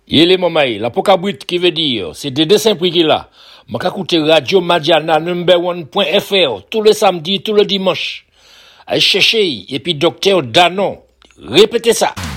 Il est mamaï, la pokabrit qui veut dire, c'est des dessins prix qu'il a. M'a écouté Radio Madiana #1.fr tous les samedis, tous les dimanches. Allez chercher, et puis Docteur Danon. Répétez ça.